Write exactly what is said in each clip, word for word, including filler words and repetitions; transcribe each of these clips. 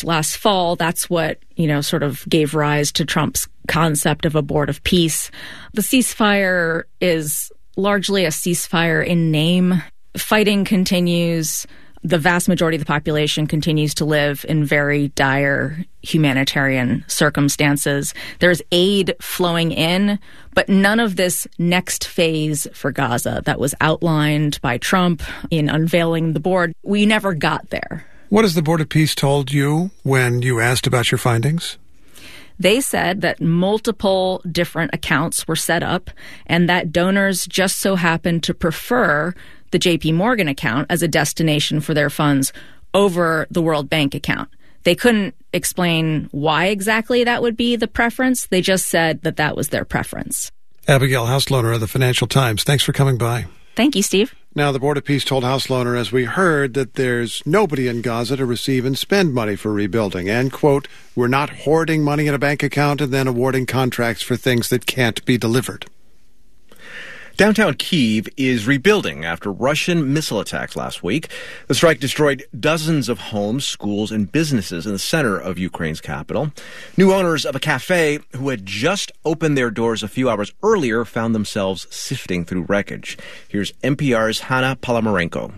last fall. That's what, you know, sort of gave rise to Trump's concept of abortive peace. The ceasefire is largely a ceasefire in name. Fighting continues. The vast majority of the population continues to live in very dire humanitarian circumstances. There's aid flowing in, but none of this next phase for Gaza that was outlined by Trump in unveiling the board, we never got there. What has the Board of Peace told you when you asked about your findings? They said that multiple different accounts were set up and that donors just so happened to prefer the J P Morgan account as a destination for their funds over the World Bank account. They couldn't explain why exactly that would be the preference. They just said that that was their preference. Abigail Hauslohner of the Financial Times, thanks for coming by. Thank you, Steve. Now, the Board of Peace told Hauslohner, as we heard, that there's nobody in Gaza to receive and spend money for rebuilding. And, quote, we're not hoarding money in a bank account and then awarding contracts for things that can't be delivered. Downtown Kyiv is rebuilding after Russian missile attacks last week. The strike destroyed dozens of homes, schools, and businesses in the center of Ukraine's capital. New owners of a cafe who had just opened their doors a few hours earlier found themselves sifting through wreckage. Here's N P R's Hanna Palamarenko.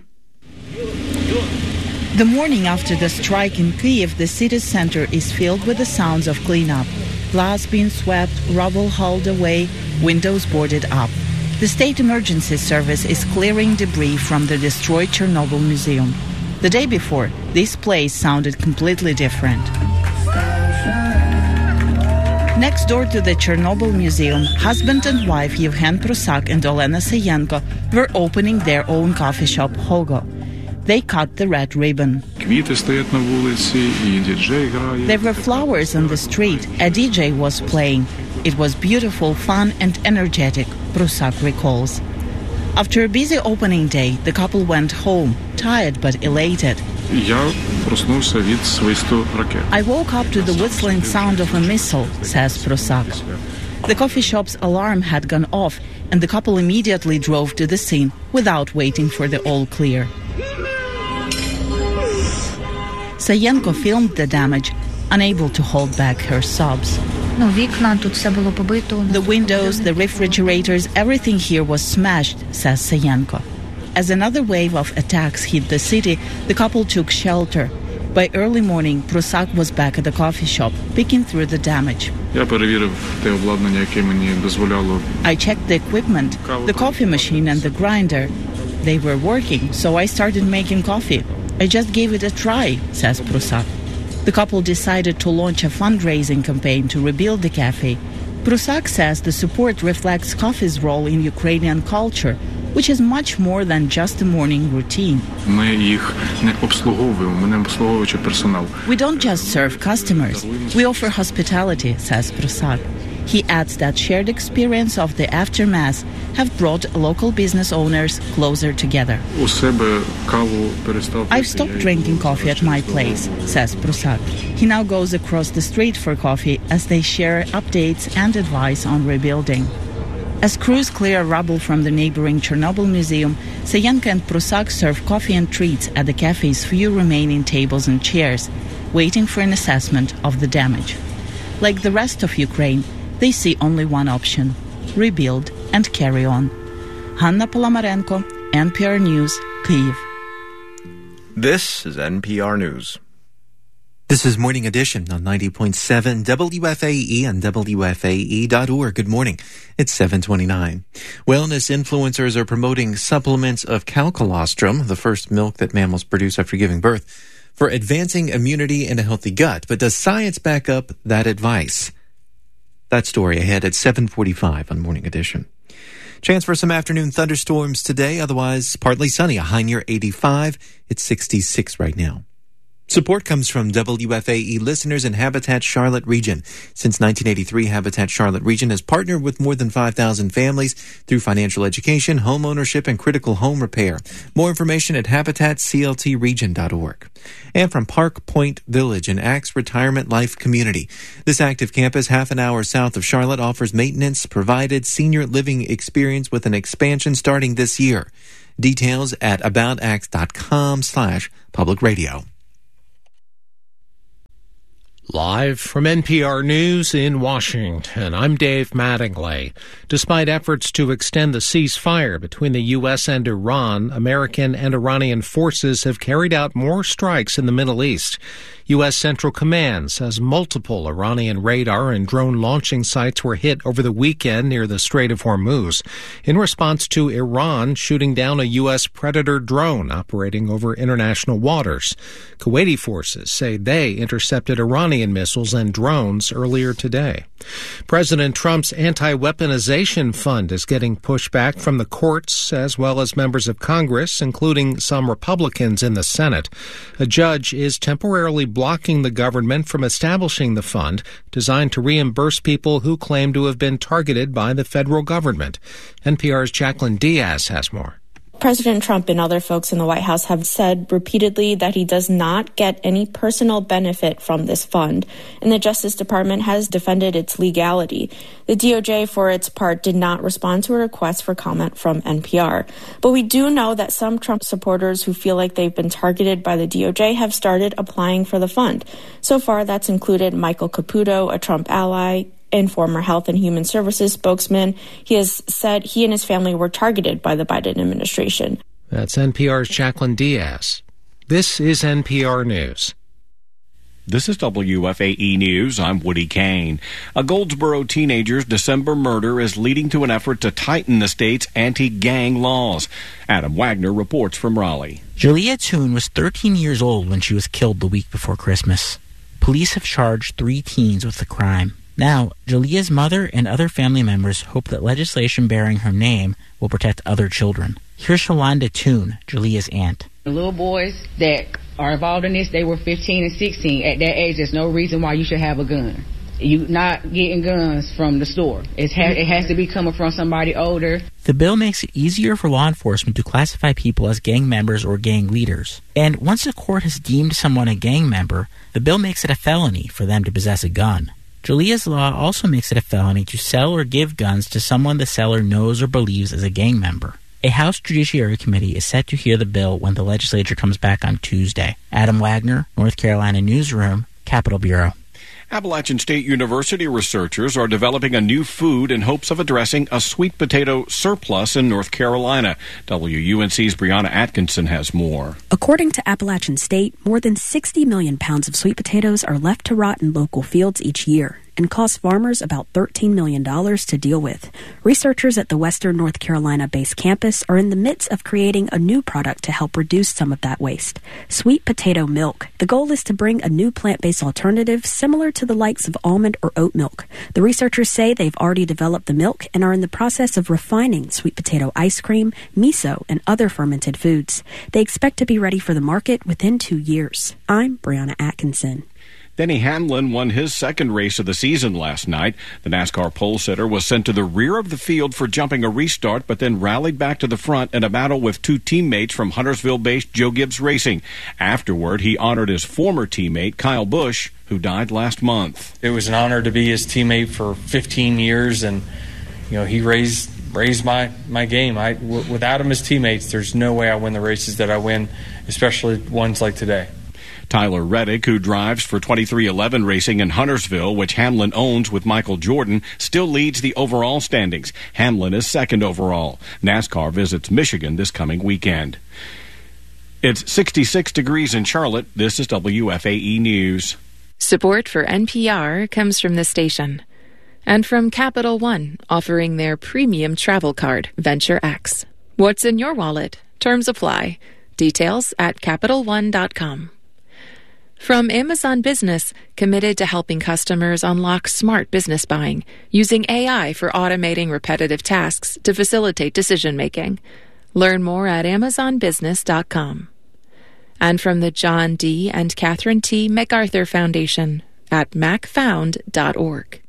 The morning after the strike in Kyiv, the city's center is filled with the sounds of cleanup. Glass being swept, rubble hauled away, windows boarded up. The State Emergency Service is clearing debris from the destroyed Chernobyl Museum. The day before, this place sounded completely different. Next door to the Chernobyl Museum, husband and wife Yevhen Prusak and Olena Sayenko were opening their own coffee shop, Hogo. They cut the red ribbon. There were flowers on the street. A D J was playing. It was beautiful, fun, and energetic, Prusak recalls. After a busy opening day, the couple went home, tired but elated. I woke up to the whistling sound of a missile, says Prusak. The coffee shop's alarm had gone off, and the couple immediately drove to the scene without waiting for the all clear. Sayenko filmed the damage, unable to hold back her sobs. The windows, the refrigerators, everything here was smashed, says Sayenko. As another wave of attacks hit the city, the couple took shelter. By early morning, Prusak was back at the coffee shop, picking through the damage. I checked the equipment, the coffee machine and the grinder. They were working, so I started making coffee. I just gave it a try, says Prusak. The couple decided to launch a fundraising campaign to rebuild the cafe. Prusak says the support reflects coffee's role in Ukrainian culture, which is much more than just a morning routine. We don't just serve customers. We offer hospitality, says Prusak. He adds that shared experience of the aftermath have brought local business owners closer together. I've stopped drinking coffee at my place, says Prusak. He now goes across the street for coffee as they share updates and advice on rebuilding. As crews clear rubble from the neighboring Chernobyl Museum, Sayenko and Prusak serve coffee and treats at the cafe's few remaining tables and chairs, waiting for an assessment of the damage. Like the rest of Ukraine, they see only one option: rebuild and carry on. Hanna Palamarenko, N P R News, Kyiv. This is N P R News. This is Morning Edition on ninety point seven W F A E and W F A E dot org. Good morning. It's seven twenty-nine. Wellness influencers are promoting supplements of cow colostrum, the first milk that mammals produce after giving birth, for advancing immunity and a healthy gut. But does science back up that advice? That story ahead at seven forty-five on Morning Edition. Chance for some afternoon thunderstorms today, otherwise partly sunny, a high near eighty-five. It's sixty-six right now. Support comes from W F A E listeners in Habitat Charlotte Region. Since nineteen eighty-three, Habitat Charlotte Region has partnered with more than five thousand families through financial education, home ownership, and critical home repair. More information at habitat c l t region dot org. And from Park Point Village, an Axe Retirement Life community. This active campus, half an hour south of Charlotte, offers maintenance-provided senior living experience with an expansion starting this year. Details at aboutaxe dot com slash public radio. Live from N P R News in Washington, I'm Dave Mattingly. Despite efforts to extend the ceasefire between the U S and Iran, American and Iranian forces have carried out more strikes in the Middle East. U S. Central Command says multiple Iranian radar and drone launching sites were hit over the weekend near the Strait of Hormuz in response to Iran shooting down a U S Predator drone operating over international waters. Kuwaiti forces say they intercepted Iranian missiles and drones earlier today. President Trump's anti-weaponization fund is getting pushback from the courts as well as members of Congress, including some Republicans in the Senate. A judge is temporarily blocking the government from establishing the fund designed to reimburse people who claim to have been targeted by the federal government. N P R's Jacqueline Diaz has more. President Trump and other folks in the White House have said repeatedly that he does not get any personal benefit from this fund, and the Justice Department has defended its legality. The D O J, for its part, did not respond to a request for comment from N P R. But we do know that some Trump supporters who feel like they've been targeted by the D O J have started applying for the fund. So far, that's included Michael Caputo, a Trump ally, and former Health and Human Services spokesman. He has said he and his family were targeted by the Biden administration. That's N P R's Jacqueline Diaz. This is N P R News. This is W F A E News. I'm Woody Kane. A Goldsboro teenager's December murder is leading to an effort to tighten the state's anti-gang laws. Adam Wagner reports from Raleigh. Jaliyah Toon was thirteen years old when she was killed the week before Christmas. Police have charged three teens with the crime. Now, Jaliyah's mother and other family members hope that legislation bearing her name will protect other children. Here's Shalonda Toon, Jaliyah's aunt. The little boys that are involved in this, they were fifteen and sixteen. At that age, there's no reason why you should have a gun. You're not getting guns from the store. It's ha- it has to be coming from somebody older. The bill makes it easier for law enforcement to classify people as gang members or gang leaders. And once a court has deemed someone a gang member, the bill makes it a felony for them to possess a gun. Jaliyah's law also makes it a felony to sell or give guns to someone the seller knows or believes is a gang member. A House Judiciary Committee is set to hear the bill when the legislature comes back on Tuesday. Adam Wagner, North Carolina Newsroom, Capitol Bureau. Appalachian State University researchers are developing a new food in hopes of addressing a sweet potato surplus in North Carolina. W U N C's Brianna Atkinson has more. According to Appalachian State, more than sixty million pounds of sweet potatoes are left to rot in local fields each year and cost farmers about thirteen million dollars to deal with. Researchers at the Western North Carolina-based campus are in the midst of creating a new product to help reduce some of that waste, sweet potato milk. The goal is to bring a new plant-based alternative similar to the likes of almond or oat milk. The researchers say they've already developed the milk and are in the process of refining sweet potato ice cream, miso, and other fermented foods. They expect to be ready for the market within two years. I'm Brianna Atkinson. Denny Hamlin won his second race of the season last night. The NASCAR pole sitter was sent to the rear of the field for jumping a restart, but then rallied back to the front in a battle with two teammates from Huntersville-based Joe Gibbs Racing. Afterward, he honored his former teammate, Kyle Busch, who died last month. It was an honor to be his teammate for fifteen years, and you know he raised raised my, my game. I, w- without him as teammates, there's no way I win the races that I win, especially ones like today. Tyler Reddick, who drives for twenty-three eleven Racing in Huntersville, which Hamlin owns with Michael Jordan, still leads the overall standings. Hamlin is second overall. NASCAR visits Michigan this coming weekend. It's sixty-six degrees in Charlotte. This is W F A E News. Support for N P R comes from this station and from Capital One, offering their premium travel card, Venture X. What's in your wallet? Terms apply. Details at Capital One dot com. From Amazon Business, committed to helping customers unlock smart business buying, using A I for automating repetitive tasks to facilitate decision-making. Learn more at Amazon Business dot com. And from the John D. and Catherine T. MacArthur Foundation at mac found dot org.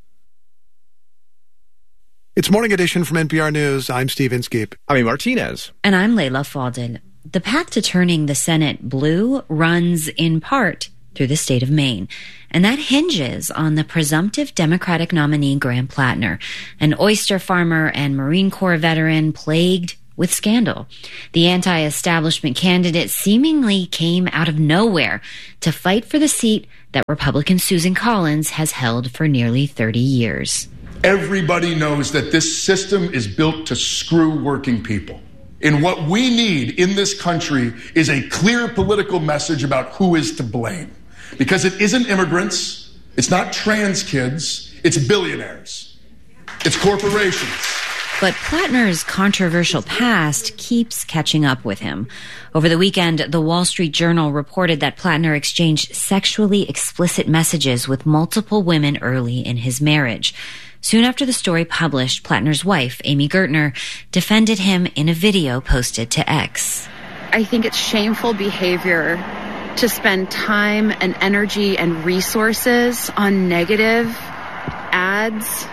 It's Morning Edition from N P R News. I'm Steve Inskeep. I'm Martinez. And I'm Layla Faldin. The path to turning the Senate blue runs in part through the state of Maine, and that hinges on the presumptive Democratic nominee Graham Plattner, an oyster farmer and Marine Corps veteran plagued with scandal. The anti-establishment candidate seemingly came out of nowhere to fight for the seat that Republican Susan Collins has held for nearly thirty years. Everybody knows that this system is built to screw working people. And what we need in this country is a clear political message about who is to blame. Because it isn't immigrants, it's not trans kids, it's billionaires, it's corporations. But Plattner's controversial past keeps catching up with him. Over the weekend, the Wall Street Journal reported that Plattner exchanged sexually explicit messages with multiple women early in his marriage. Soon after the story published, Plattner's wife, Amy Gertner, defended him in a video posted to X. I think it's shameful behavior to spend time and energy and resources on negative ads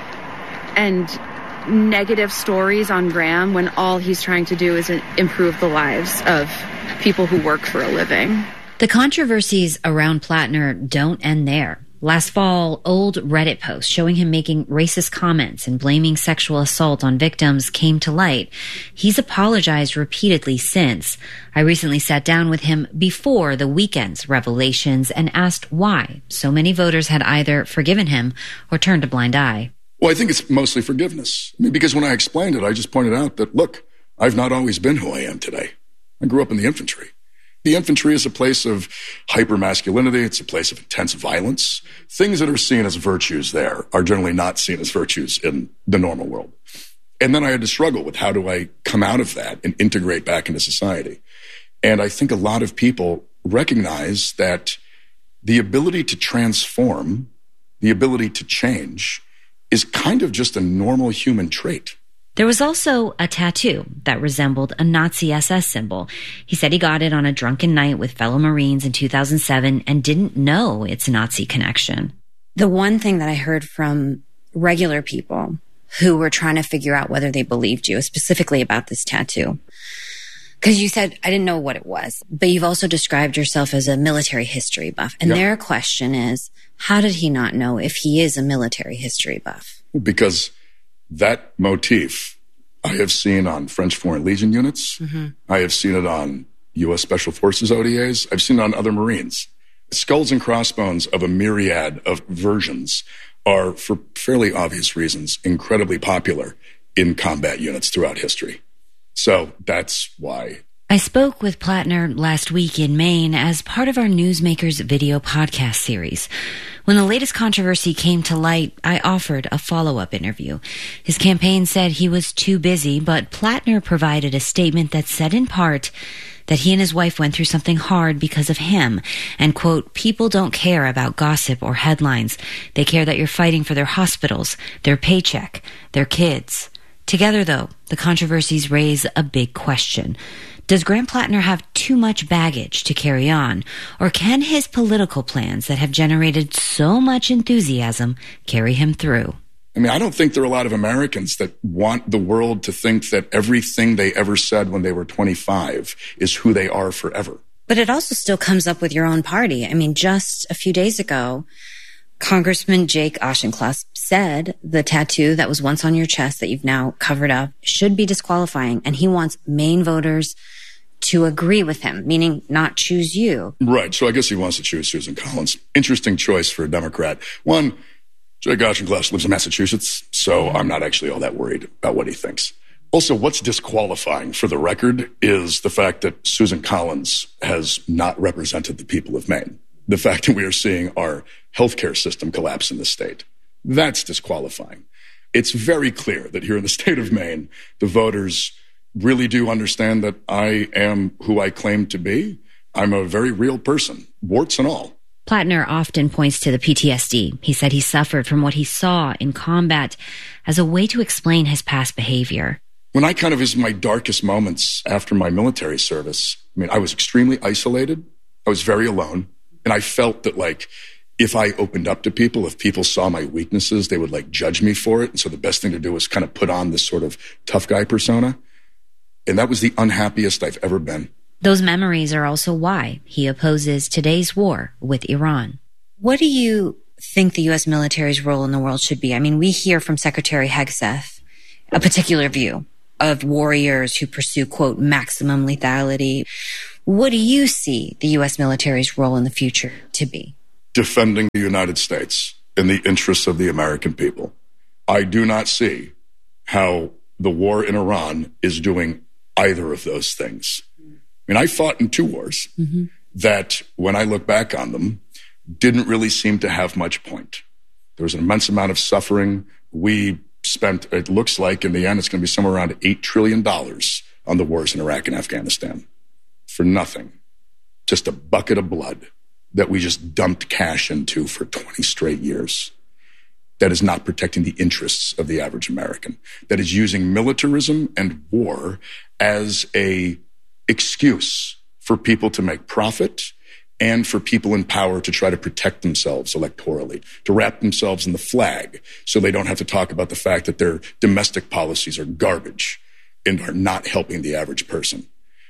and negative stories on Graham when all he's trying to do is improve the lives of people who work for a living. The controversies around Plattner don't end there. Last fall, old Reddit posts showing him making racist comments and blaming sexual assault on victims came to light. He's apologized repeatedly since. I recently sat down with him before the weekend's revelations and asked why so many voters had either forgiven him or turned a blind eye. Well, I think it's mostly forgiveness. I mean, because when I explained it, I just pointed out that, look, I've not always been who I am today. I grew up in the infantry. The infantry is a place of hypermasculinity. It's a place of intense violence. Things that are seen as virtues there are generally not seen as virtues in the normal world. And then I had to struggle with how do I come out of that and integrate back into society. And I think a lot of people recognize that the ability to transform, the ability to change, is kind of just a normal human trait. There was also a tattoo that resembled a Nazi S S symbol. He said he got it on a drunken night with fellow Marines in two thousand seven and didn't know its Nazi connection. The one thing that I heard from regular people who were trying to figure out whether they believed you, specifically about this tattoo, because you said, I didn't know what it was, but you've also described yourself as a military history buff. And yep. Their question is, how did he not know if he is a military history buff? Because that motif I have seen on French Foreign Legion units. Mm-hmm. I have seen it on U S Special Forces O D As. I've seen it on other Marines. Skulls and crossbones of a myriad of versions are, for fairly obvious reasons, incredibly popular in combat units throughout history. So that's why. I spoke with Plattner last week in Maine as part of our Newsmakers video podcast series. When the latest controversy came to light, I offered a follow-up interview. His campaign said he was too busy, but Plattner provided a statement that said in part that he and his wife went through something hard because of him, and, quote, people don't care about gossip or headlines. They care that you're fighting for their hospitals, their paycheck, their kids. Together, though, the controversies raise a big question. Does Graham Plattner have too much baggage to carry on, or can his political plans that have generated so much enthusiasm carry him through? I mean, I don't think there are a lot of Americans that want the world to think that everything they ever said when they were twenty-five is who they are forever. But it also still comes up with your own party. I mean, just a few days ago, Congressman Jake Auchincloss said the tattoo that was once on your chest that you've now covered up should be disqualifying, and he wants Maine voters to agree with him, meaning not choose you. Right. So I guess he wants to choose Susan Collins. Interesting choice for a Democrat. One, Jake Auchincloss lives in Massachusetts, so I'm not actually all that worried about what he thinks. Also, what's disqualifying for the record is the fact that Susan Collins has not represented the people of Maine. The fact that we are seeing our healthcare system collapse in the state. That's disqualifying. It's very clear that here in the state of Maine, the voters really do understand that I am who I claim to be. I'm a very real person, warts and all. Plattner often points to the P T S D. He said he suffered from what he saw in combat as a way to explain his past behavior. When I kind of was in my darkest moments after my military service, I mean, I was extremely isolated. I was very alone. And I felt that, like, if I opened up to people, if people saw my weaknesses, they would, like, judge me for it. And so the best thing to do was kind of put on this sort of tough guy persona. And that was the unhappiest I've ever been. Those memories are also why he opposes today's war with Iran. What do you think the U S military's role in the world should be? I mean, we hear from Secretary Hegseth a particular view, of warriors who pursue, quote, maximum lethality. What do you see the U S military's role in the future to be? Defending the United States in the interests of the American people. I do not see how the war in Iran is doing either of those things. I mean, I fought in two wars mm-hmm. that, when I look back on them, didn't really seem to have much point. There was an immense amount of suffering. We spent, it looks like in the end, it's going to be somewhere around eight trillion dollars on the wars in Iraq and Afghanistan. For nothing. Just a bucket of blood that we just dumped cash into for twenty straight years. That is not protecting the interests of the average American. That is using militarism and war as a excuse for people to make profit and for people in power to try to protect themselves electorally, to wrap themselves in the flag so they don't have to talk about the fact that their domestic policies are garbage and are not helping the average person.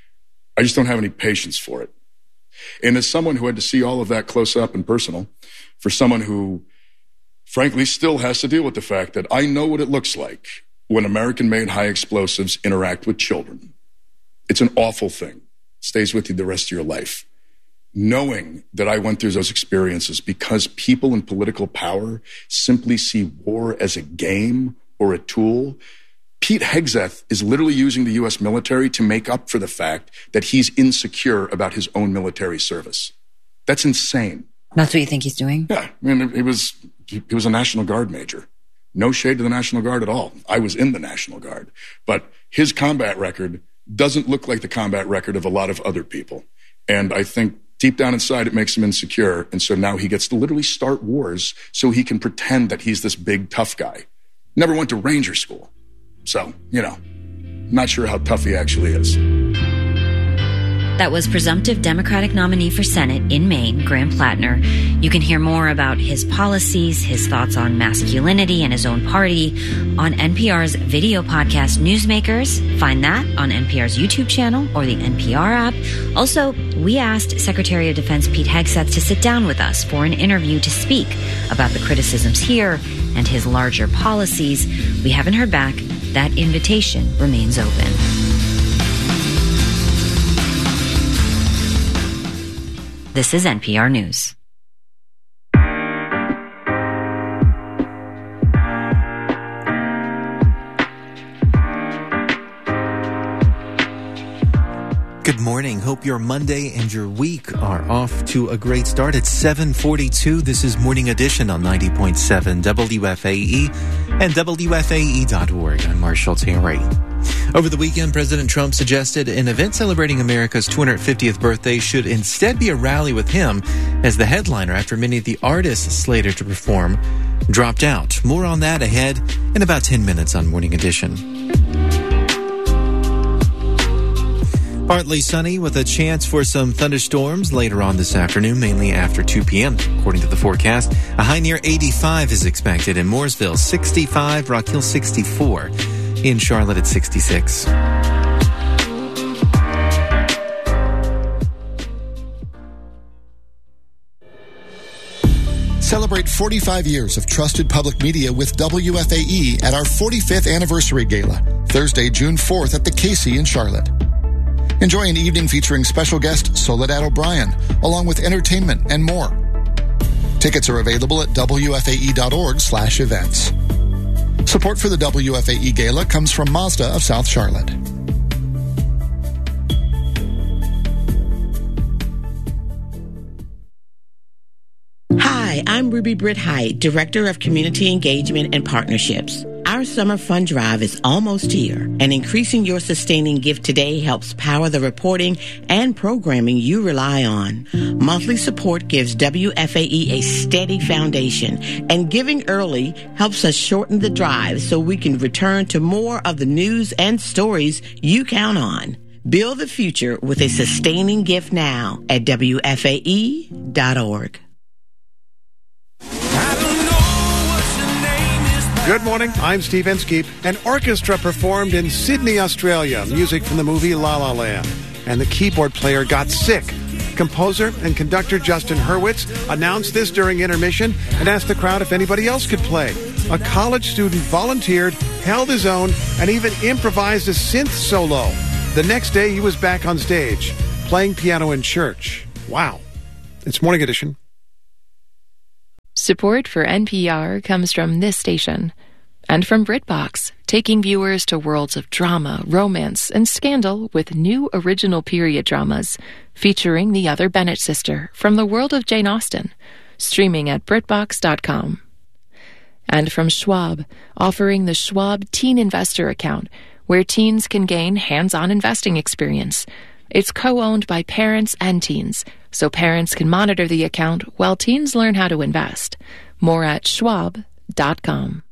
I just don't have any patience for it. And as someone who had to see all of that close up and personal, for someone who, frankly, still has to deal with the fact that I know what it looks like when American-made high explosives interact with children. It's an awful thing. It stays with you the rest of your life. Knowing that I went through those experiences because people in political power simply see war as a game or a tool. Pete Hegseth is literally using the U S military to make up for the fact that he's insecure about his own military service. That's insane. That's what you think he's doing? Yeah. I mean, he was, he was a National Guard major. No shade to the National Guard at all. I was in the National Guard. But his combat record doesn't look like the combat record of a lot of other people. And I think deep down inside, it makes him insecure. And so now he gets to literally start wars so he can pretend that he's this big, tough guy. Never went to Ranger school. So, you know, not sure how tough he actually is. That was presumptive Democratic nominee for Senate in Maine, Graham Plattner. You can hear more about his policies, his thoughts on masculinity and his own party on N P R's video podcast Newsmakers. Find that on N P R's YouTube channel or the N P R app. Also, we asked Secretary of Defense Pete Hegseth to sit down with us for an interview to speak about the criticisms here and his larger policies. We haven't heard back. That invitation remains open. This is N P R News. Good morning. Hope your Monday and your week are off to a great start. It's seven forty-two. This is Morning Edition on ninety point seven W F A E and W F A E dot org. I'm Marshall Terry. Over the weekend, President Trump suggested an event celebrating America's two hundred fiftieth birthday should instead be a rally with him as the headliner after many of the artists slated to perform dropped out. More on that ahead in about ten minutes on Morning Edition. Partly sunny with a chance for some thunderstorms later on this afternoon, mainly after two p.m. According to the forecast, a high near eighty-five is expected in Mooresville, sixty-five, Rock Hill sixty-four, in Charlotte at sixty-six. Celebrate forty-five years of trusted public media with W F A E at our forty-fifth Anniversary Gala, Thursday, June fourth at the Casey in Charlotte. Enjoy an evening featuring special guest Soledad O'Brien, along with entertainment and more. Tickets are available at W F A E dot org slash events. Support for the W F A E Gala comes from Mazda of South Charlotte. Hi, I'm Ruby Britt Height, Director of Community Engagement and Partnerships. Our summer fund drive is almost here, and increasing your sustaining gift today helps power the reporting and programming you rely on. Monthly support gives W F A E a steady foundation, and giving early helps us shorten the drive so we can return to more of the news and stories you count on. Build the future with a sustaining gift now at W F A E dot org. Good morning, I'm Steve Inskeep. An orchestra performed in Sydney, Australia, music from the movie La La Land, and the keyboard player got sick. Composer and conductor Justin Hurwitz announced this during intermission and asked the crowd if anybody else could play. A college student volunteered, held his own, and even improvised a synth solo. The next day, he was back on stage, playing piano in church. Wow. It's Morning Edition. Support for N P R comes from this station and from BritBox, taking viewers to worlds of drama, romance, and scandal with new original period dramas featuring the other Bennett sister from the world of Jane Austen, streaming at BritBox dot com. And from Schwab, offering the Schwab Teen Investor Account, where teens can gain hands-on investing experience. It's co-owned by parents and teens, so parents can monitor the account while teens learn how to invest. More at schwab dot com.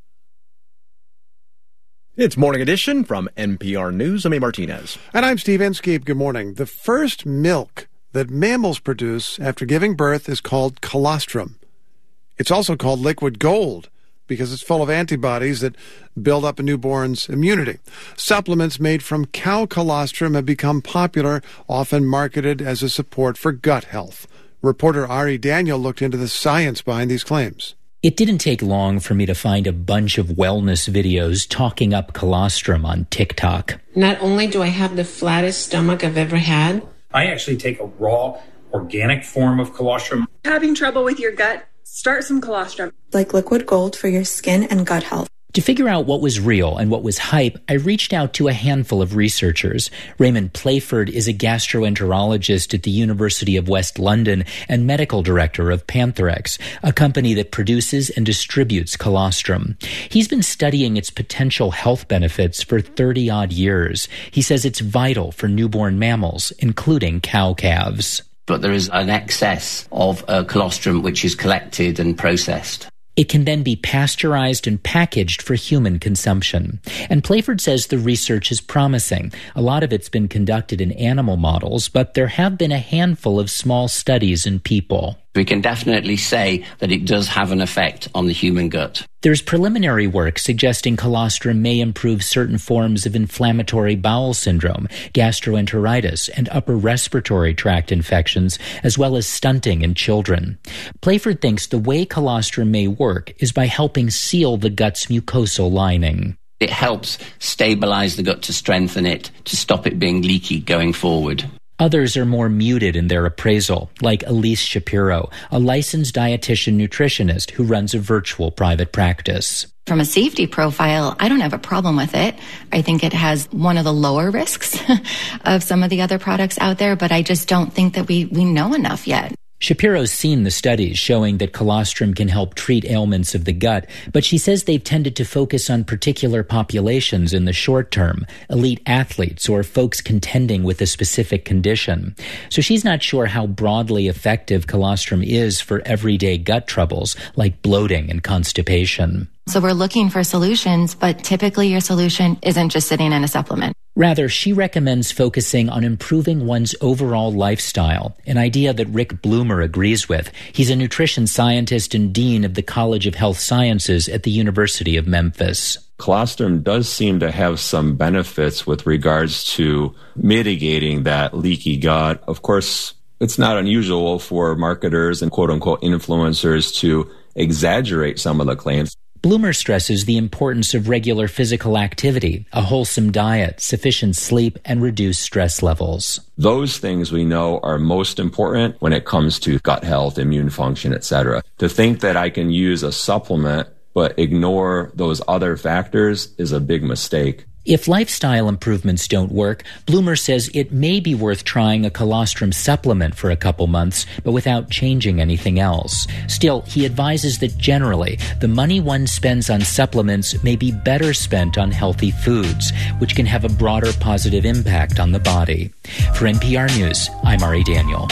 It's Morning Edition from N P R News. I'm A. Martinez. And I'm Steve Inskeep. Good morning. The first milk that mammals produce after giving birth is called colostrum. It's also called liquid gold because it's full of antibodies that build up a newborn's immunity. Supplements made from cow colostrum have become popular, often marketed as a support for gut health. Reporter Ari Daniel looked into the science behind these claims. It didn't take long for me to find a bunch of wellness videos talking up colostrum on TikTok. Not only do I have the flattest stomach I've ever had, I actually take a raw, organic form of colostrum. Having trouble with your gut? Start some colostrum. Like liquid gold for your skin and gut health. To figure out what was real and what was hype, I reached out to a handful of researchers. Raymond Playford is a gastroenterologist at the University of West London and medical director of Pantherex, a company that produces and distributes colostrum. He's been studying its potential health benefits for thirty-odd years. He says it's vital for newborn mammals, including cow calves. But there is an excess of uh, colostrum which is collected and processed. It can then be pasteurized and packaged for human consumption. And Playford says the research is promising. A lot of it's been conducted in animal models, but there have been a handful of small studies in people. We can definitely say that it does have an effect on the human gut. There's preliminary work suggesting colostrum may improve certain forms of inflammatory bowel syndrome, gastroenteritis, and upper respiratory tract infections, as well as stunting in children. Playford thinks the way colostrum may work is by helping seal the gut's mucosal lining. It helps stabilize the gut to strengthen it, to stop it being leaky going forward. Others are more muted in their appraisal, like Elise Shapiro, a licensed dietitian nutritionist who runs a virtual private practice. From a safety profile, I don't have a problem with it. I think it has one of the lower risks of some of the other products out there, but I just don't think that we, we know enough yet. Shapiro's seen the studies showing that colostrum can help treat ailments of the gut, but she says they've tended to focus on particular populations in the short term, elite athletes or folks contending with a specific condition. So she's not sure how broadly effective colostrum is for everyday gut troubles like bloating and constipation. So we're looking for solutions, but typically your solution isn't just sitting in a supplement. Rather, she recommends focusing on improving one's overall lifestyle, an idea that Rick Bloomer agrees with. He's a nutrition scientist and dean of the College of Health Sciences at the University of Memphis. Colostrum does seem to have some benefits with regards to mitigating that leaky gut. Of course, it's not unusual for marketers and quote-unquote influencers to exaggerate some of the claims. Bloomer stresses the importance of regular physical activity, a wholesome diet, sufficient sleep, and reduced stress levels. Those things we know are most important when it comes to gut health, immune function, et cetera. To think that I can use a supplement but ignore those other factors is a big mistake. If lifestyle improvements don't work, Bloomer says it may be worth trying a colostrum supplement for a couple months, but without changing anything else. Still, he advises that generally, the money one spends on supplements may be better spent on healthy foods, which can have a broader positive impact on the body. For N P R News, I'm Ari Daniel.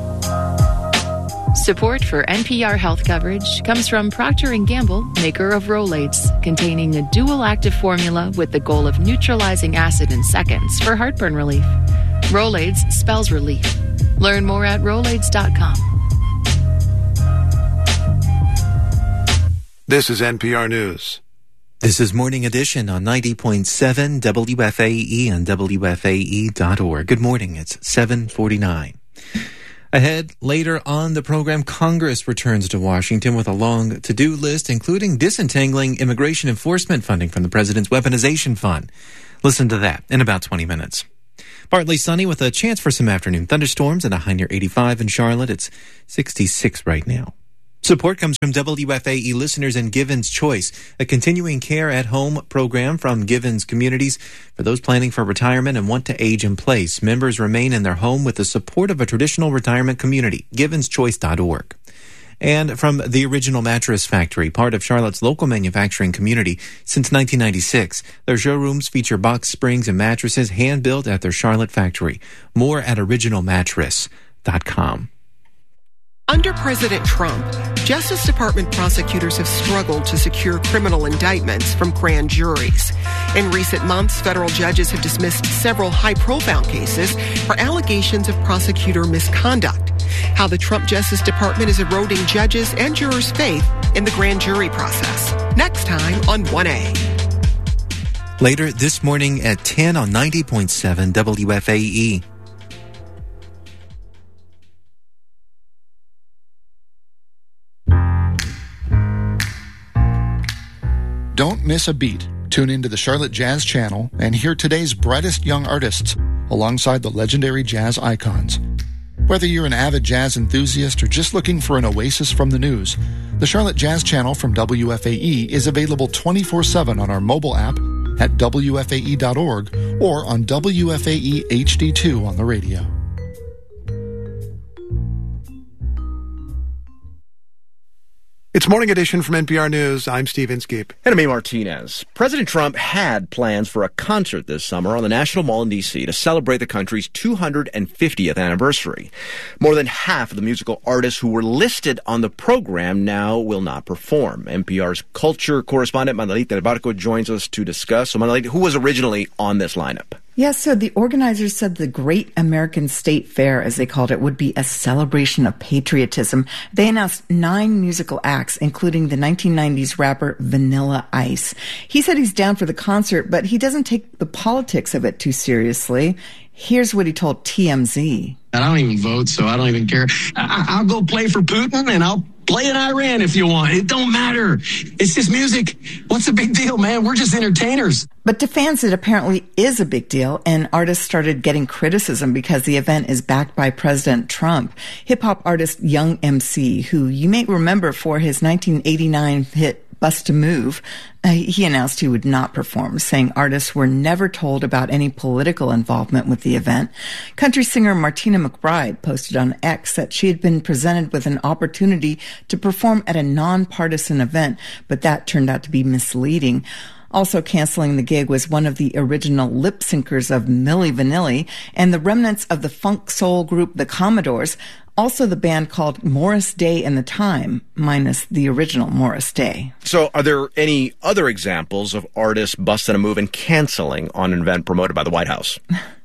Support for N P R health coverage comes from Procter and Gamble, maker of Rolaids, containing a dual-active formula with the goal of neutralizing acid in seconds for heartburn relief. Rolaids spells relief. Learn more at rolaids dot com. This is N P R News. This is Morning Edition on ninety point seven W F A E and W F A E dot org. Good morning. It's seven forty-nine. Ahead, later on the program, Congress returns to Washington with a long to-do list, including disentangling immigration enforcement funding from the president's weaponization fund. Listen to that in about twenty minutes. Partly sunny with a chance for some afternoon thunderstorms and a high near eighty-five in Charlotte. It's sixty-six right now. Support comes from W F A E listeners and Givens Choice, a continuing care at home program from Givens Communities. For those planning for retirement and want to age in place, members remain in their home with the support of a traditional retirement community. Givens Choice dot org. And from the Original Mattress Factory, part of Charlotte's local manufacturing community since nineteen ninety-six. Their showrooms feature box springs and mattresses hand-built at their Charlotte factory. More at original mattress dot com. Under President Trump, Justice Department prosecutors have struggled to secure criminal indictments from grand juries. In recent months, federal judges have dismissed several high-profile cases for allegations of prosecutor misconduct. How the Trump Justice Department is eroding judges' and jurors' faith in the grand jury process. Next time on one A. Later this morning at ten on ninety point seven W F A E. Don't miss a beat. Tune into the Charlotte Jazz Channel and hear today's brightest young artists alongside the legendary jazz icons. Whether you're an avid jazz enthusiast or just looking for an oasis from the news, the Charlotte Jazz Channel from W F A E is available twenty-four seven on our mobile app at W F A E dot org or on W F A E H D two on the radio. It's Morning Edition from N P R News. I'm Steve Inskeep. And I'm A. Martinez. President Trump had plans for a concert this summer on the National Mall in D C to celebrate the country's two hundred fiftieth anniversary. More than half of the musical artists who were listed on the program now will not perform. N P R's culture correspondent Manolita Del Barco joins us to discuss. So, Manolita, who was originally on this lineup? Yes, so the organizers said the Great American State Fair, as they called it, would be a celebration of patriotism. They announced nine musical acts, including the nineteen nineties rapper Vanilla Ice. He said he's down for the concert, but he doesn't take the politics of it too seriously. Here's what he told T M Z. I don't even vote, so I don't even care. I- I'll go play for Putin, and I'll play in Iran if you want. It don't matter. It's just music. What's the big deal, man? We're just entertainers. But to fans, it apparently is a big deal, and artists started getting criticism because the event is backed by President Trump. Hip-hop artist Young M C, who you may remember for his nineteen eighty-nine hit Bust a Move, uh, he announced he would not perform, saying artists were never told about any political involvement with the event. Country singer Martina McBride posted on X that she had been presented with an opportunity to perform at a nonpartisan event, but that turned out to be misleading. Also canceling the gig was one of the original lip syncers of Milli Vanilli and the remnants of the funk soul group The Commodores, also the band called Morris Day and the Time, minus the original Morris Day. So are there any other examples of artists busting a move and canceling on an event promoted by the White House?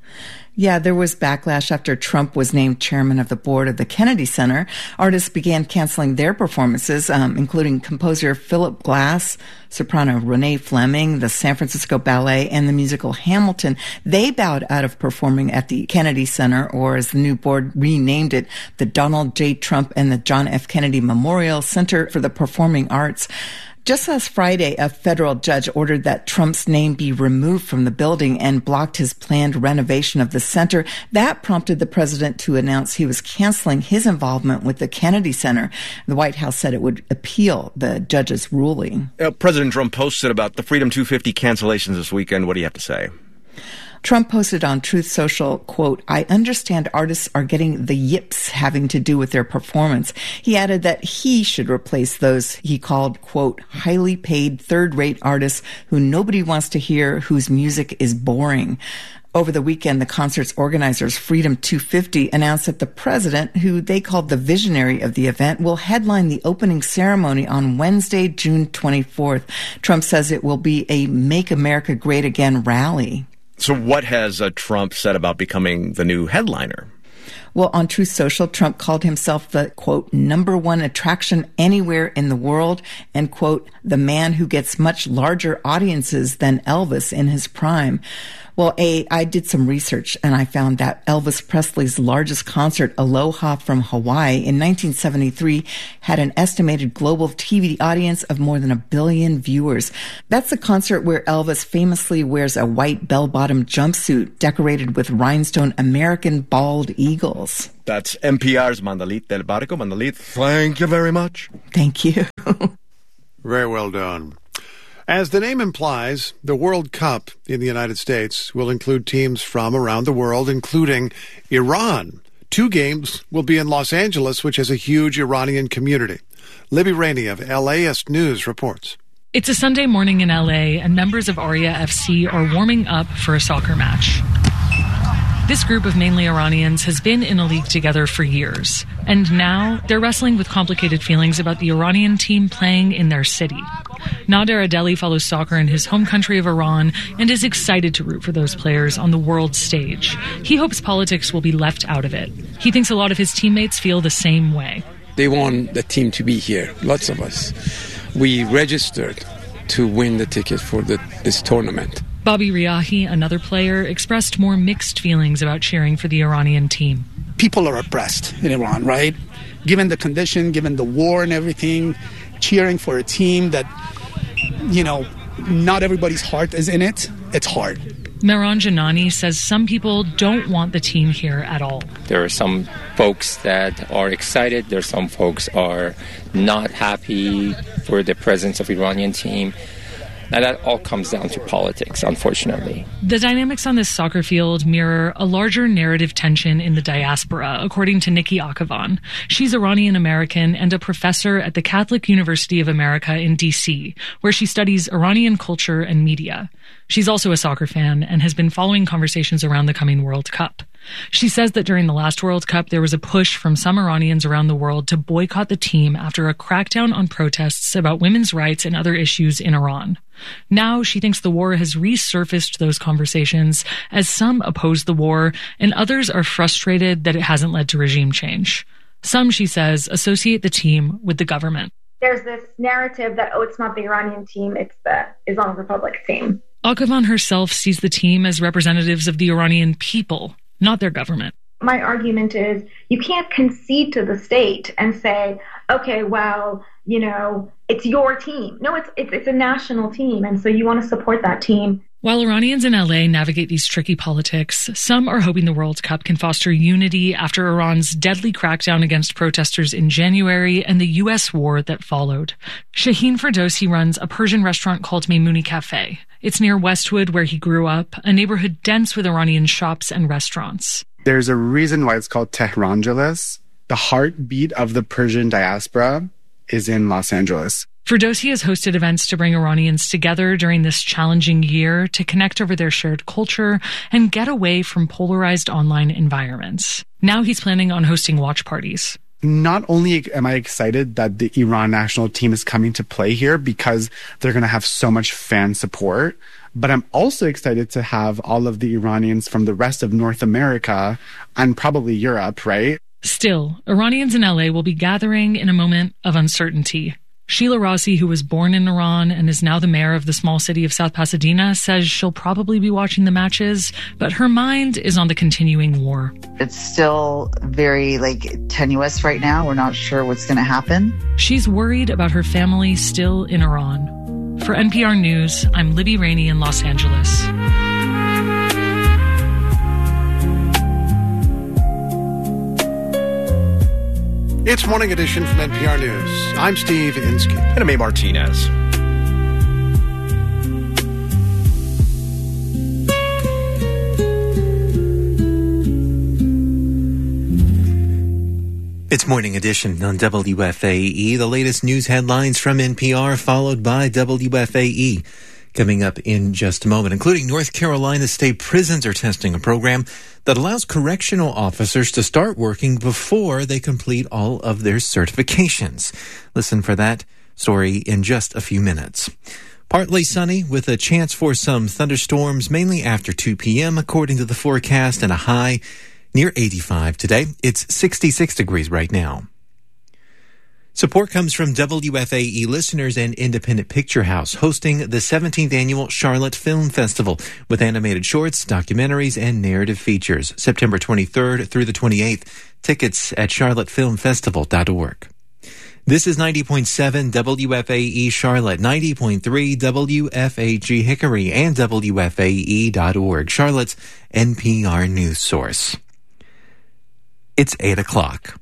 Yeah, there was backlash after Trump was named chairman of the board of the Kennedy Center. Artists began canceling their performances, um, including composer Philip Glass, soprano Renee Fleming, the San Francisco Ballet, and the musical Hamilton. They bowed out of performing at the Kennedy Center, or as the new board renamed it, the Donald J. Trump and the John F. Kennedy Memorial Center for the Performing Arts. Just last Friday, a federal judge ordered that Trump's name be removed from the building and blocked his planned renovation of the center. That prompted the president to announce he was canceling his involvement with the Kennedy Center. The White House said it would appeal the judge's ruling. Uh, President Trump posted about the Freedom two fifty cancellations this weekend. What do you have to say? Trump posted on Truth Social, quote, "I understand artists are getting the yips having to do with their performance." He added that he should replace those he called, quote, "highly paid third-rate artists who nobody wants to hear, whose music is boring." Over the weekend, the concert's organizers, Freedom two fifty, announced that the president, who they called the visionary of the event, will headline the opening ceremony on Wednesday, June twenty-fourth. Trump says it will be a Make America Great Again rally. So what has uh, Trump said about becoming the new headliner? Well, on Truth Social, Trump called himself the, quote, number one attraction anywhere in the world, and, quote, the man who gets much larger audiences than Elvis in his prime. Well, A, I did some research and I found that Elvis Presley's largest concert, Aloha from Hawaii, in nineteen seventy-three had an estimated global T V audience of more than a billion viewers. That's a concert where Elvis famously wears a white bell-bottom jumpsuit decorated with rhinestone American bald eagles. That's N P R's Mandalit Del Barco. Mandalit, thank you very much. Thank you. Very well done. As the name implies, the World Cup in the United States will include teams from around the world, including Iran. Two games will be in Los Angeles, which has a huge Iranian community. Libby Rainey of L A S News reports. It's a Sunday morning in L A, and members of Aria F C are warming up for a soccer match. This group of mainly Iranians has been in a league together for years, and now they're wrestling with complicated feelings about the Iranian team playing in their city. Nader Adeli follows soccer in his home country of Iran and is excited to root for those players on the world stage. He hopes politics will be left out of it. He thinks a lot of his teammates feel the same way. They want the team to be here, lots of us. We registered to win the ticket for the, this tournament. Bobby Riahi, another player, expressed more mixed feelings about cheering for the Iranian team. People are oppressed in Iran, right? Given the condition, given the war and everything, cheering for a team that, you know, not everybody's heart is in it, it's hard. Mehran Janani says some people don't want the team here at all. There are some folks that are excited. There are some folks are not happy for the presence of Iranian team. And that all comes down to politics, unfortunately. The dynamics on this soccer field mirror a larger narrative tension in the diaspora, according to Nikki Akavan. She's Iranian-American and a professor at the Catholic University of America in D C, where she studies Iranian culture and media. She's also a soccer fan and has been following conversations around the coming World Cup. She says that during the last World Cup, there was a push from some Iranians around the world to boycott the team after a crackdown on protests about women's rights and other issues in Iran. Now she thinks the war has resurfaced those conversations as some oppose the war and others are frustrated that it hasn't led to regime change. Some, she says, associate the team with the government. There's this narrative that, oh, it's not the Iranian team, it's the Islamic Republic team. Akavan herself sees the team as representatives of the Iranian people, not their government. My argument is you can't concede to the state and say, okay, well, you know, it's your team. No, it's it's, it's a national team, and so you want to support that team. While Iranians in L A navigate these tricky politics, some are hoping the World Cup can foster unity after Iran's deadly crackdown against protesters in January and the U S war that followed. Shaheen Ferdowsi runs a Persian restaurant called Meimouni Cafe. It's near Westwood, where he grew up, a neighborhood dense with Iranian shops and restaurants. There's a reason why it's called Tehrangeles. The heartbeat of the Persian diaspora is in Los Angeles. Ferdowsi has hosted events to bring Iranians together during this challenging year to connect over their shared culture and get away from polarized online environments. Now he's planning on hosting watch parties. Not only am I excited that the Iran national team is coming to play here because they're going to have so much fan support, but I'm also excited to have all of the Iranians from the rest of North America and probably Europe, right? Still, Iranians in L A will be gathering in a moment of uncertainty. Sheila Rossi, who was born in Iran and is now the mayor of the small city of South Pasadena, says she'll probably be watching the matches, but her mind is on the continuing war. It's still very, like, tenuous right now. We're not sure what's going to happen. She's worried about her family still in Iran. For N P R News, I'm Libby Rainey in Los Angeles. It's Morning Edition from N P R News. I'm Steve Inskeep. And I'm A. Martinez. It's Morning Edition on W F A E. The latest news headlines from N P R, followed by W F A E. Coming up in just a moment, including North Carolina state prisons are testing a program that allows correctional officers to start working before they complete all of their certifications. Listen for that story in just a few minutes. Partly sunny with a chance for some thunderstorms, mainly after two p.m., according to the forecast, and a high near eighty-five today. It's sixty-six degrees right now. Support comes from W F A E listeners and Independent Picture House, hosting the seventeenth Annual Charlotte Film Festival with animated shorts, documentaries, and narrative features, September twenty-third through the twenty-eighth. Tickets at charlotte film festival dot org. This is ninety point seven W F A E Charlotte, ninety point three W F A G Hickory, and W F A E dot org, Charlotte's N P R news source. It's eight o'clock.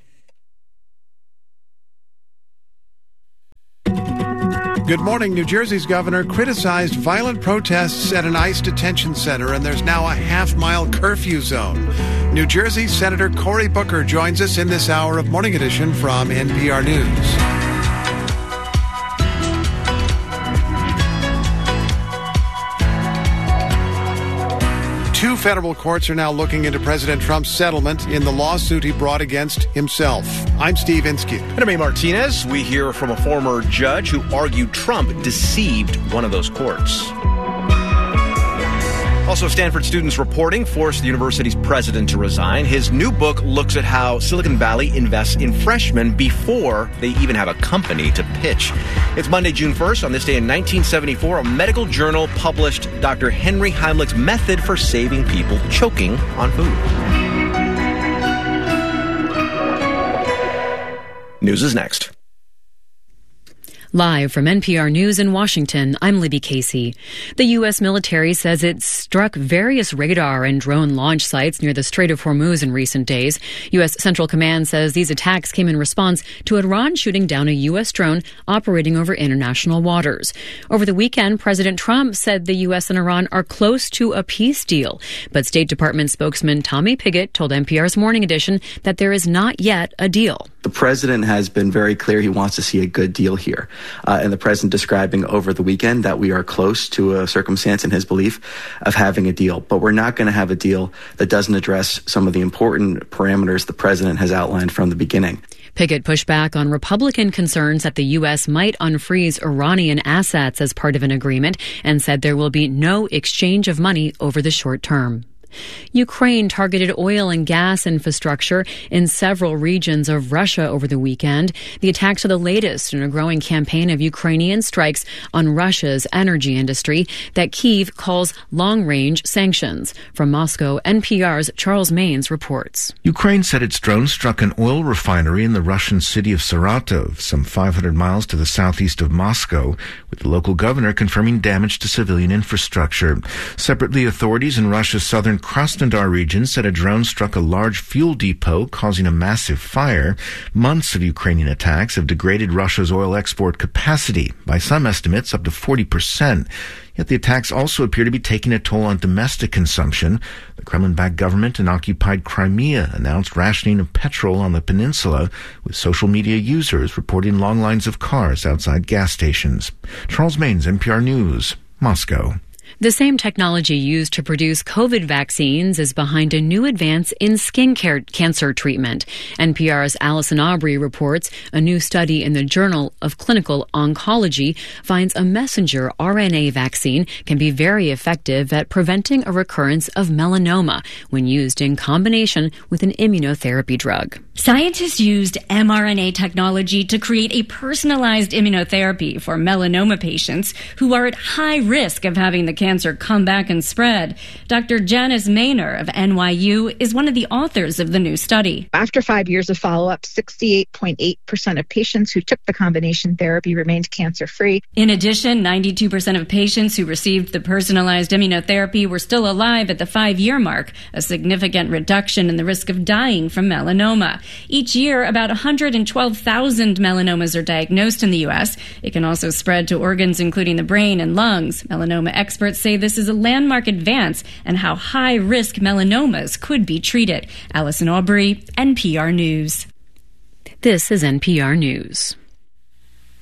Good morning. New Jersey's governor criticized violent protests at an ICE detention center, and there's now a half-mile curfew zone. New Jersey Senator Cory Booker joins us in this hour of Morning Edition from N P R News. Two federal courts are now looking into President Trump's settlement in the lawsuit he brought against himself. I'm Steve Inskeep. And I'm Amy Martinez. We hear from a former judge who argued Trump deceived one of those courts. Also, Stanford students reporting forced the university's president to resign. His new book looks at how Silicon Valley invests in freshmen before they even have a company to pitch. It's Monday, June first. On this day in nineteen seventy-four, a medical journal published Doctor Henry Heimlich's method for saving people choking on food. News is next. Live from N P R News in Washington, I'm Libby Casey. The U S military says it struck various radar and drone launch sites near the Strait of Hormuz in recent days. U S Central Command says these attacks came in response to Iran shooting down a U S drone operating over international waters. Over the weekend, President Trump said the U S and Iran are close to a peace deal. But State Department spokesman Tommy Pigott told N P R's Morning Edition that there is not yet a deal. The president has been very clear he wants to see a good deal here. Uh, and the president describing over the weekend that we are close to a circumstance in his belief of having a deal. But we're not going to have a deal that doesn't address some of the important parameters the president has outlined from the beginning. Pigott pushed back on Republican concerns that the U S might unfreeze Iranian assets as part of an agreement and said there will be no exchange of money over the short term. Ukraine targeted oil and gas infrastructure in several regions of Russia over the weekend. The attacks are the latest in a growing campaign of Ukrainian strikes on Russia's energy industry that Kyiv calls long-range sanctions. From Moscow, N P R's Charles Maines reports. Ukraine said its drone struck an oil refinery in the Russian city of Saratov, some five hundred miles to the southeast of Moscow, with the local governor confirming damage to civilian infrastructure. Separately, authorities in Russia's southern Krasnodar region said a drone struck a large fuel depot, causing a massive fire. Months of Ukrainian attacks have degraded Russia's oil export capacity, by some estimates up to forty percent. Yet the attacks also appear to be taking a toll on domestic consumption. The Kremlin-backed government in occupied Crimea announced rationing of petrol on the peninsula, with social media users reporting long lines of cars outside gas stations. Charles Maines, N P R News, Moscow. The same technology used to produce COVID vaccines is behind a new advance in skin care cancer treatment. N P R's Allison Aubrey reports a new study in the Journal of Clinical Oncology finds a messenger R N A vaccine can be very effective at preventing a recurrence of melanoma when used in combination with an immunotherapy drug. Scientists used mRNA technology to create a personalized immunotherapy for melanoma patients who are at high risk of having the cancer come back and spread. Doctor Janice Maynor of N Y U is one of the authors of the new study. After five years of follow-up, sixty-eight point eight percent of patients who took the combination therapy remained cancer-free. In addition, ninety-two percent of patients who received the personalized immunotherapy were still alive at the five-year mark, a significant reduction in the risk of dying from melanoma. Each year, about one hundred twelve thousand melanomas are diagnosed in the U S. It can also spread to organs including the brain and lungs. Melanoma experts say this is a landmark advance and how high-risk melanomas could be treated. Allison Aubrey, N P R News. This is N P R News.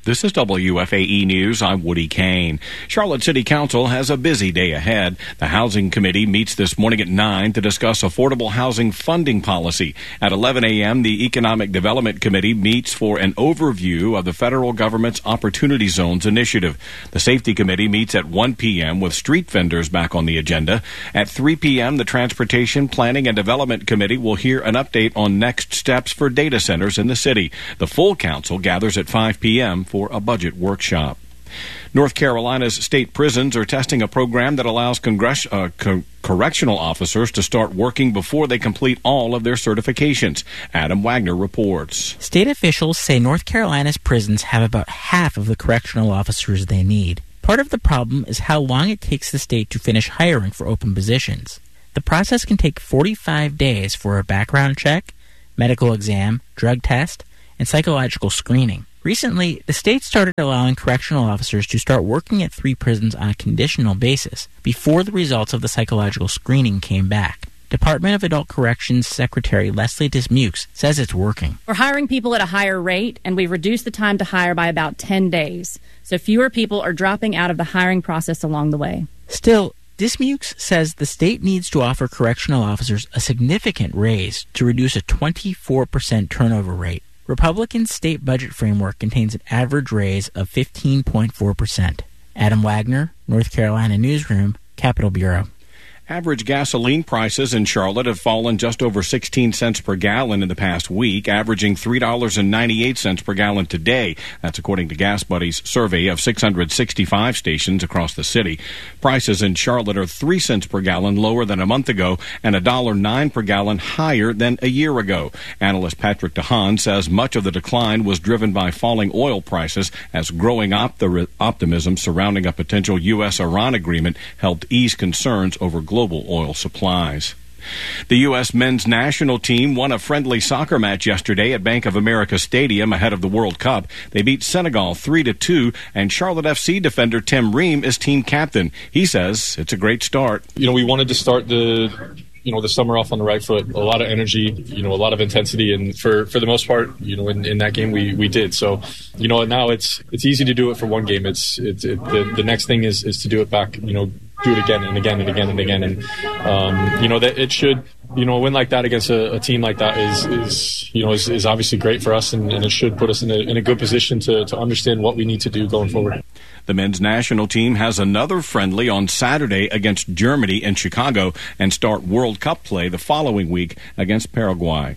This is W F A E News. I'm Woody Kane. Charlotte City Council has a busy day ahead. The Housing Committee meets this morning at nine to discuss affordable housing funding policy. At eleven a.m., the Economic Development Committee meets for an overview of the federal government's Opportunity Zones initiative. The Safety Committee meets at one p.m. with street vendors back on the agenda. At three p.m., the Transportation, Planning, and Development Committee will hear an update on next steps for data centers in the city. The full council gathers at five p.m. for a budget workshop. North Carolina's state prisons are testing a program that allows congress- uh, co- correctional officers to start working before they complete all of their certifications. Adam Wagner reports. State officials say North Carolina's prisons have about half of the correctional officers they need. Part of the problem is how long it takes the state to finish hiring for open positions. The process can take forty-five days for a background check, medical exam, drug test, and psychological screening. Recently, the state started allowing correctional officers to start working at three prisons on a conditional basis before the results of the psychological screening came back. Department of Adult Corrections Secretary Leslie Dismukes says it's working. We're hiring people at a higher rate, and we've reduced the time to hire by about ten days. So fewer people are dropping out of the hiring process along the way. Still, Dismukes says the state needs to offer correctional officers a significant raise to reduce a twenty-four percent turnover rate. Republican state budget framework contains an average raise of fifteen point four percent. Adam Wagner, North Carolina Newsroom, Capitol Bureau. Average gasoline prices in Charlotte have fallen just over sixteen cents per gallon in the past week, averaging three dollars and ninety-eight cents per gallon today. That's according to Gas Buddy's survey of six hundred sixty-five stations across the city. Prices in Charlotte are three cents per gallon lower than a month ago and one dollar and nine cents per gallon higher than a year ago. Analyst Patrick DeHaan says much of the decline was driven by falling oil prices as growing opti- optimism surrounding a potential U S Iran agreement helped ease concerns over global oil supplies. The U S men's national team won a friendly soccer match yesterday at Bank of America Stadium ahead of the World Cup. They beat Senegal three to two, and Charlotte F C defender Tim Ream is team captain. He says it's a great start. You know, we wanted to start the you know, the summer off on the right foot, a lot of energy, you know, a lot of intensity. And for, for the most part, you know, in, in that game, we, we did. So, you know, now it's, it's easy to do it for one game. It's, it's, it, the, the next thing is, is to do it back, you know, do it again and again and again and again. And, um, you know, that it should, you know, a win like that against a, a team like that is, is you know, is, is obviously great for us. And, and it should put us in a, in a good position to, to understand what we need to do going forward. The men's national team has another friendly on Saturday against Germany in Chicago and start World Cup play the following week against Paraguay.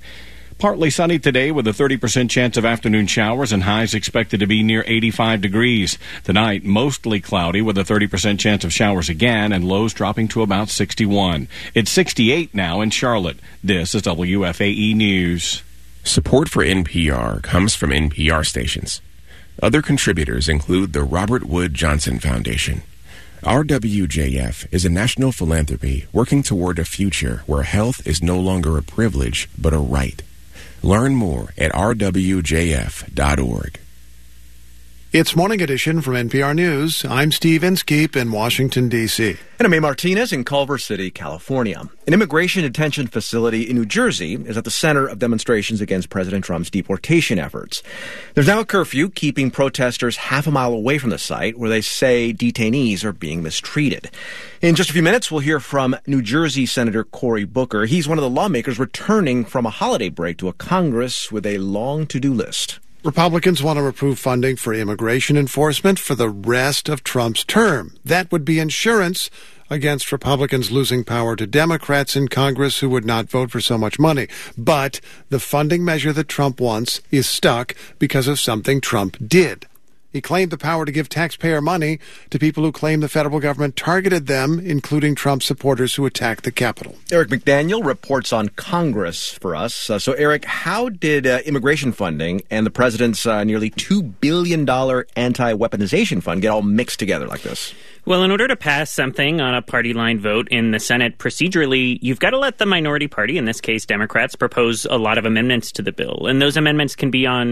Partly sunny today with a thirty percent chance of afternoon showers and highs expected to be near eighty-five degrees. Tonight, mostly cloudy with a thirty percent chance of showers again and lows dropping to about sixty-one. It's sixty-eight now in Charlotte. This is W F A E News. Support for N P R comes from N P R stations. Other contributors include the Robert Wood Johnson Foundation. R W J F is a national philanthropy working toward a future where health is no longer a privilege but a right. Learn more at r w j f dot org. It's Morning Edition from N P R News. I'm Steve Inskeep in Washington, D C And I'm A. Martinez in Culver City, California. An immigration detention facility in New Jersey is at the center of demonstrations against President Trump's deportation efforts. There's now a curfew keeping protesters half a mile away from the site where they say detainees are being mistreated. In just a few minutes, we'll hear from New Jersey Senator Cory Booker. He's one of the lawmakers returning from a holiday break to a Congress with a long to-do list. Republicans want to approve funding for immigration enforcement for the rest of Trump's term. That would be insurance against Republicans losing power to Democrats in Congress who would not vote for so much money. But the funding measure that Trump wants is stuck because of something Trump did. He claimed the power to give taxpayer money to people who claim the federal government targeted them, including Trump supporters who attacked the Capitol. Eric McDaniel reports on Congress for us. Uh, so, Eric, how did uh, immigration funding and the president's uh, nearly two billion dollars anti-weaponization fund get all mixed together like this? Well, in order to pass something on a party line vote in the Senate procedurally, you've got to let the minority party, in this case Democrats, propose a lot of amendments to the bill. And those amendments can be on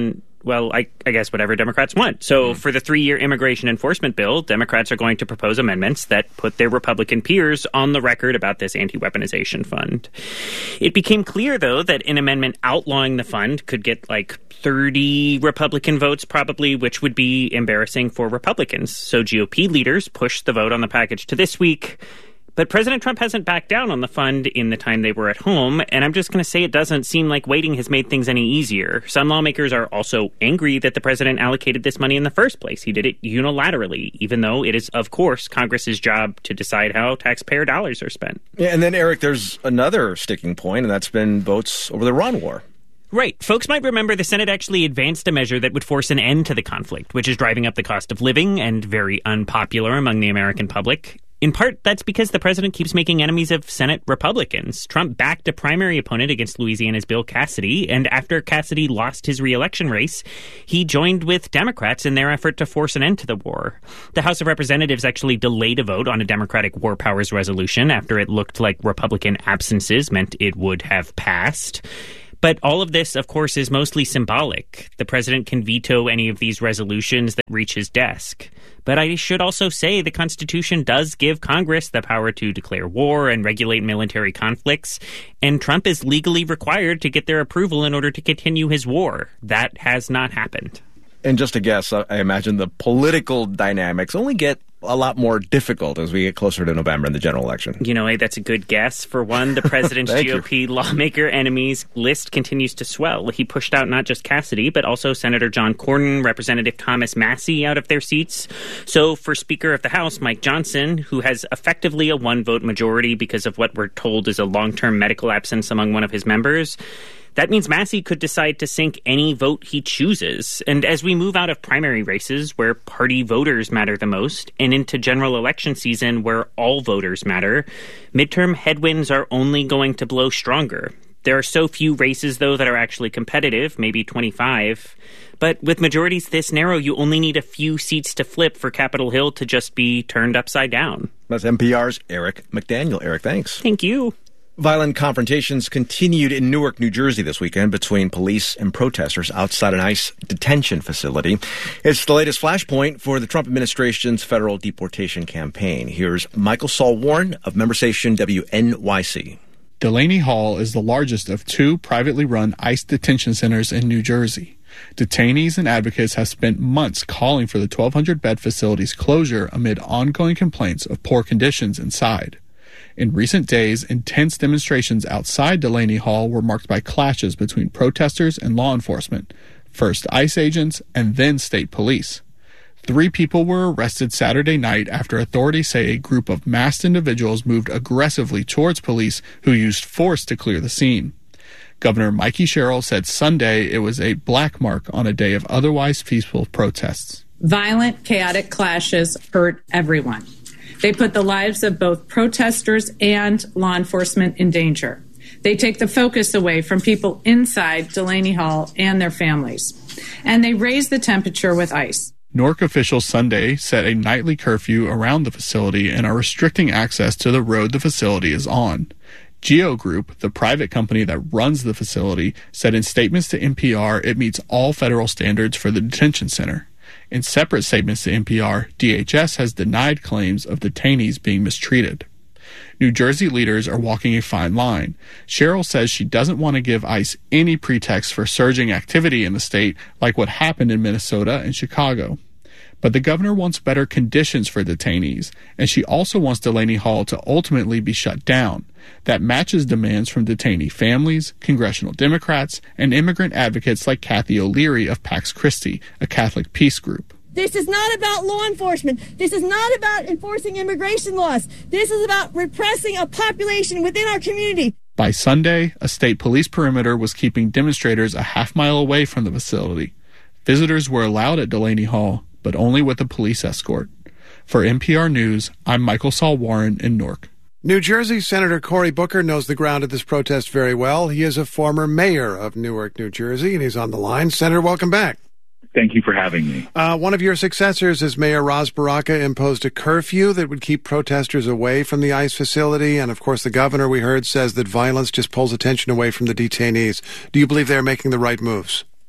well, I, I guess whatever Democrats want. So mm. for the three-year immigration enforcement bill, Democrats are going to propose amendments that put their Republican peers on the record about this anti-weaponization fund. It became clear, though, that an amendment outlawing the fund could get like thirty Republican votes probably, which would be embarrassing for Republicans. So G O P leaders pushed the vote on the package to this week. But President Trump hasn't backed down on the fund in the time they were at home, and I'm just going to say it doesn't seem like waiting has made things any easier. Some lawmakers are also angry that the president allocated this money in the first place. He did it unilaterally, even though it is, of course, Congress's job to decide how taxpayer dollars are spent. Yeah, and then, Eric, there's another sticking point, and that's been votes over the Iran war. Right. Folks might remember the Senate actually advanced a measure that would force an end to the conflict, which is driving up the cost of living and very unpopular among the American public. In part, that's because the president keeps making enemies of Senate Republicans. Trump backed a primary opponent against Louisiana's Bill Cassidy, and after Cassidy lost his re-election race, he joined with Democrats in their effort to force an end to the war. The House of Representatives actually delayed a vote on a Democratic war powers resolution after it looked like Republican absences meant it would have passed. But all of this, of course, is mostly symbolic. The president can veto any of these resolutions that reach his desk. But I should also say the Constitution does give Congress the power to declare war and regulate military conflicts, and Trump is legally required to get their approval in order to continue his war. That has not happened. And just a guess, I imagine the political dynamics only get a lot more difficult as we get closer to November in the general election. You know, hey, that's a good guess. For one, the president's G O P you. lawmaker enemies list continues to swell. He pushed out not just Cassidy, but also Senator John Cornyn, Representative Thomas Massie out of their seats. So for Speaker of the House, Mike Johnson, who has effectively a one-vote majority because of what we're told is a long-term medical absence among one of his members, that means Massie could decide to sink any vote he chooses. And as we move out of primary races, where party voters matter the most, and into general election season, where all voters matter, midterm headwinds are only going to blow stronger. There are so few races, though, that are actually competitive, maybe twenty-five. But with majorities this narrow, you only need a few seats to flip for Capitol Hill to just be turned upside down. That's N P R's Eric McDaniel. Eric, thanks. Thank you. Violent confrontations continued in Newark, New Jersey this weekend between police and protesters outside an ICE detention facility. It's the latest flashpoint for the Trump administration's federal deportation campaign. Here's Michael Saul Warren of member station W N Y C. Delaney Hall is the largest of two privately run ICE detention centers in New Jersey. Detainees and advocates have spent months calling for the twelve hundred bed facility's closure amid ongoing complaints of poor conditions inside. In recent days, intense demonstrations outside Delaney Hall were marked by clashes between protesters and law enforcement, first ICE agents and then state police. Three people were arrested Saturday night after authorities say a group of masked individuals moved aggressively towards police who used force to clear the scene. Governor Mikey Sherrill said Sunday it was a black mark on a day of otherwise peaceful protests. Violent, chaotic clashes hurt everyone. They put the lives of both protesters and law enforcement in danger. They take the focus away from people inside Delaney Hall and their families. And they raise the temperature with ICE. Newark officials Sunday set a nightly curfew around the facility and are restricting access to the road the facility is on. Geo Group, the private company that runs the facility, said in statements to N P R it meets all federal standards for the detention center. In separate statements to N P R, D H S has denied claims of detainees being mistreated. New Jersey leaders are walking a fine line. Sherrill says she doesn't want to give ICE any pretext for surging activity in the state like what happened in Minnesota and Chicago. But the governor wants better conditions for detainees, and she also wants Delaney Hall to ultimately be shut down. That matches demands from detainee families, congressional Democrats, and immigrant advocates like Kathy O'Leary of Pax Christi, a Catholic peace group. This is not about law enforcement. This is not about enforcing immigration laws. This is about repressing a population within our community. By Sunday, a state police perimeter was keeping demonstrators a half mile away from the facility. Visitors were allowed at Delaney Hall, but only with a police escort. For N P R News, I'm Michael Saul Warren in Newark. New Jersey Senator Cory Booker knows the ground at this protest very well. He is a former mayor of Newark, New Jersey, and he's on the line. Senator, welcome back. Thank you for having me. Uh, one of your successors as Mayor Ras Baraka imposed a curfew that would keep protesters away from the ICE facility. And, of course, the governor, we heard, says that violence just pulls attention away from the detainees. Do you believe they're making the right moves?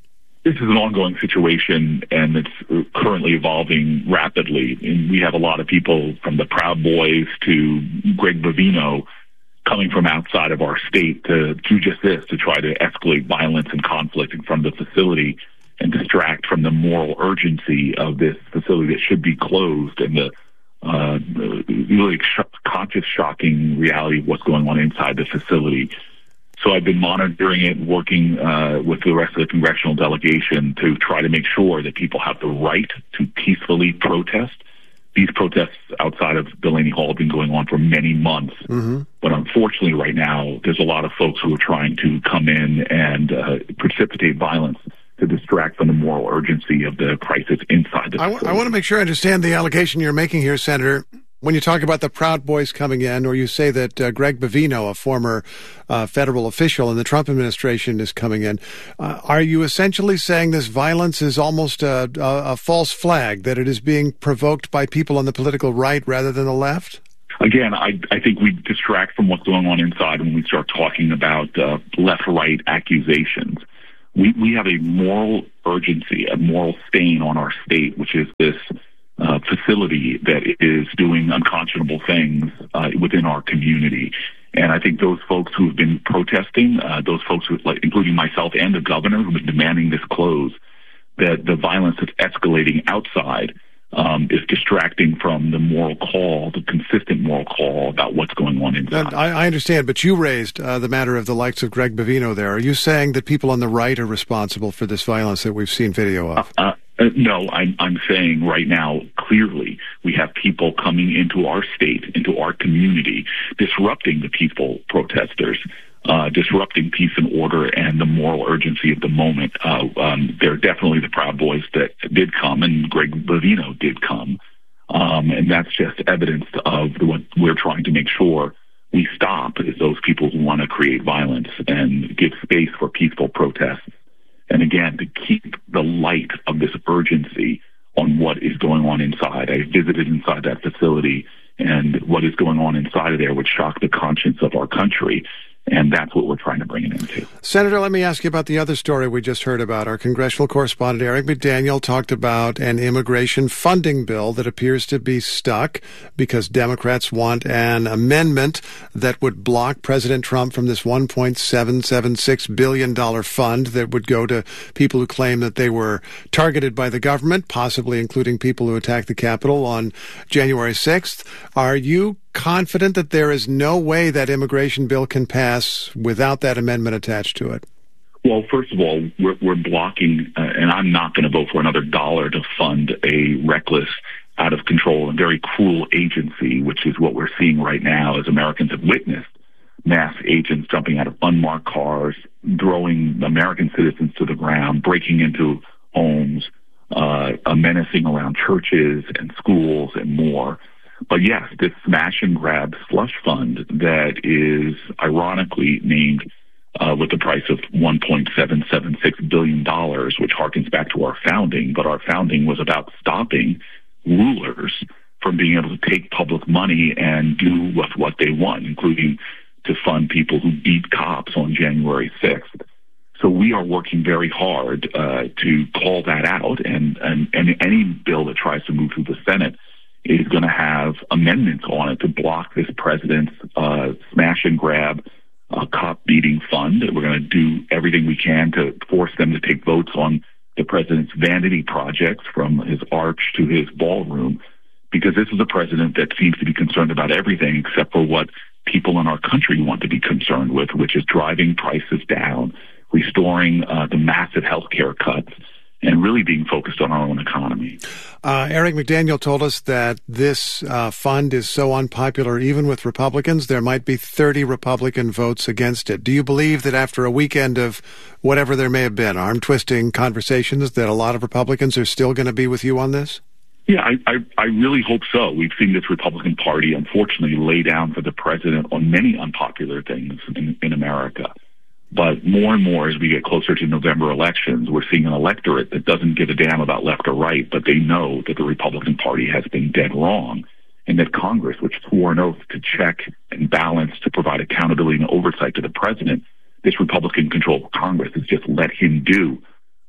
This is an ongoing situation, and it's currently evolving rapidly. And we have a lot of people from the Proud Boys to Greg Bovino coming from outside of our state to do just this, to try to escalate violence and conflict in front of the facility and distract from the moral urgency of this facility that should be closed and the uh, really sh- conscious, shocking reality of what's going on inside the facility. So I've been monitoring it, working uh, with the rest of the congressional delegation to try to make sure that people have the right to peacefully protest. These protests outside of Delaney Hall have been going on for many months. Mm-hmm. But unfortunately right now, there's a lot of folks who are trying to come in and uh, precipitate violence to distract from the moral urgency of the crisis inside the I, w- I want to make sure I understand the allegation you're making here, Senator. When you talk about the Proud Boys coming in, or you say that uh, Greg Bovino, a former uh, federal official in the Trump administration, is coming in, uh, are you essentially saying this violence is almost a, a, a false flag, that it is being provoked by people on the political right rather than the left? Again, I, I think we distract from what's going on inside when we start talking about uh, left-right accusations. We, we have a moral urgency, a moral stain on our state, which is this Uh, facility that is doing unconscionable things uh, within our community. And I think those folks who have been protesting, uh, those folks, who, like, including myself and the governor, who have been demanding this close, that the violence that's escalating outside um, is distracting from the moral call, the consistent moral call about what's going on inside. I, I understand, but you raised uh, the matter of the likes of Greg Bovino there. Are you saying that people on the right are responsible for this violence that we've seen video of? Uh, uh, Uh, no, I'm, I'm saying right now, clearly, we have people coming into our state, into our community, disrupting the peaceful protesters, uh, disrupting peace and order and the moral urgency of the moment. Uh, um, they're definitely the Proud Boys that did come, and Greg Bovino did come. Um, and that's just evidence of what we're trying to make sure we stop, is those people who want to create violence and give space for peaceful protests. And again, to keep the light of this urgency on what is going on inside. I visited inside that facility, and what is going on inside of there would shock the conscience of our country. And that's what we're trying to bring it into. Senator, let me ask you about the other story we just heard about. Our congressional correspondent, Eric McDaniel, talked about an immigration funding bill that appears to be stuck because Democrats want an amendment that would block President Trump from this one point seven seven six billion dollars fund that would go to people who claim that they were targeted by the government, possibly including people who attacked the Capitol on January sixth. Are you confident that there is no way that immigration bill can pass without that amendment attached to it? Well, first of all, we're, we're blocking, uh, and I'm not going to vote for another dollar to fund a reckless, out of control, and very cruel agency, which is what we're seeing right now as Americans have witnessed mass agents jumping out of unmarked cars, throwing American citizens to the ground, breaking into homes, uh, menacing around churches and schools and more. But yes, this smash and grab slush fund that is ironically named uh, with the price of one point seven seven six billion dollars, which harkens back to our founding. But our founding was about stopping rulers from being able to take public money and do what, what they want, including to fund people who beat cops on January sixth. So we are working very hard uh, to call that out, and, and, and any bill that tries to move through the Senate is going to have amendments on it to block this president's uh, smash and grab uh, cop beating fund. We're going to do everything we can to force them to take votes on the president's vanity projects, from his arch to his ballroom, because this is a president that seems to be concerned about everything except for what people in our country want to be concerned with, which is driving prices down, restoring uh, the massive health care cuts, and really being focused on our own economy. Uh, Eric McDaniel told us that this uh, fund is so unpopular, even with Republicans, there might be thirty Republican votes against it. Do you believe that after a weekend of whatever there may have been, arm-twisting conversations, that a lot of Republicans are still going to be with you on this? Yeah, I, I, I really hope so. We've seen this Republican Party, unfortunately, lay down for the president on many unpopular things in, in America. But more and more as we get closer to November elections, we're seeing an electorate that doesn't give a damn about left or right, but they know that the Republican Party has been dead wrong, and that Congress, which swore an oath to check and balance, to provide accountability and oversight to the president, this Republican-controlled Congress has just let him do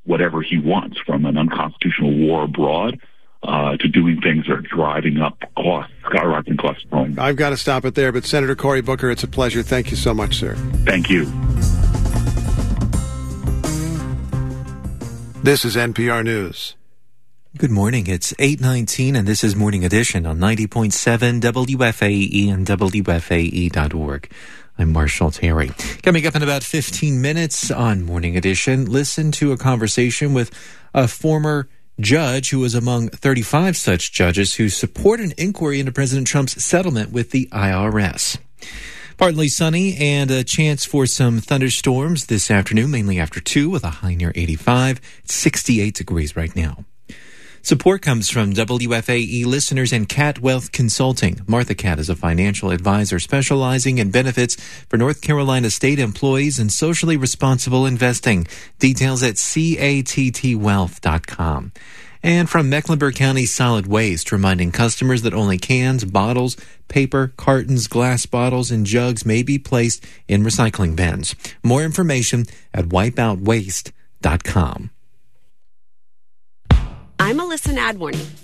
whatever he wants, from an unconstitutional war abroad uh, to doing things that are driving up costs, skyrocketing costs of home. I've got to stop it there, but Senator Cory Booker, it's a pleasure. Thank you so much, sir. Thank you. This is N P R News. Good morning. It's eight nineteen, and this is Morning Edition on ninety point seven W F A E and W F A E dot org. I'm Marshall Terry. Coming up in about fifteen minutes on Morning Edition, listen to a conversation with a former judge who was among thirty-five such judges who support an inquiry into President Trump's settlement with the I R S. Partly sunny and a chance for some thunderstorms this afternoon, mainly after two, with a high near eighty-five. It's sixty-eight degrees right now. Support comes from W F A E listeners and Cat Wealth Consulting. Martha Cat is a financial advisor specializing in benefits for North Carolina state employees and socially responsible investing. Details at catt wealth dot com. And from Mecklenburg County Solid Waste, reminding customers that only cans, bottles, paper, cartons, glass bottles, and jugs may be placed in recycling bins. More information at wipeout waste dot com. I'm Alyssa Nadworny.